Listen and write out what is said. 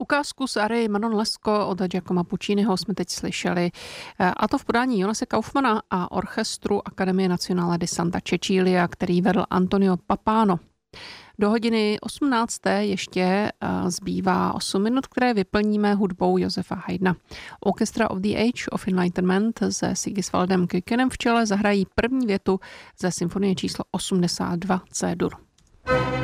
Ukázku z arie Manon Lescaut od Giacomo Pucciniho jsme teď slyšeli, a to v podání Jonase Kaufmana a orchestru Akademie Nazionale di Santa Cecilia, který vedl Antonio Pappano. Do hodiny 18. ještě zbývá 8 minut, které vyplníme hudbou Josefa Haydna. Orchestra of the Age of Enlightenment se Sigisvaldem Kuykenem v čele zahrají první větu ze symfonie číslo 82 C-dur.